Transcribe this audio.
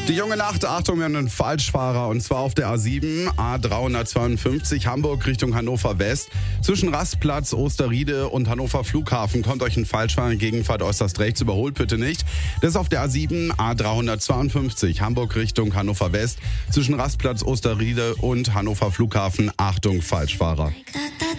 Die junge Nacht, Achtung, wir haben einen Falschfahrer und zwar auf der A7, A352 Hamburg Richtung Hannover West. Zwischen Rastplatz, Osterriede und Hannover Flughafen kommt euch ein Falschfahrer entgegen, fahrt äußerst rechts, überholt bitte nicht. Das ist auf der A7, A352 Hamburg Richtung Hannover West. Zwischen Rastplatz, Osterriede und Hannover Flughafen, Achtung, Falschfahrer.